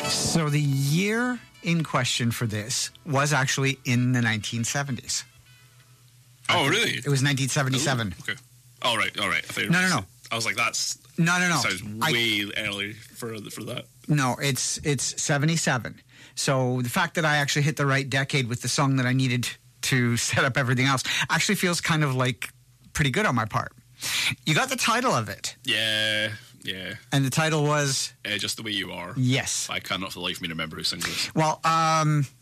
So the year in question for this was actually in the 1970s. Oh, really? It was 1977. Ooh, okay. All right. I thought No. I was like, that's... No. Sounds way early for that. No, it's 77. So the fact that I actually hit the right decade with the song that I needed to set up everything else actually feels kind of like pretty good on my part. You got the title of it. Yeah. And the title was... Just the Way You Are. Yes. I cannot for the life of me remember who sings this. Well,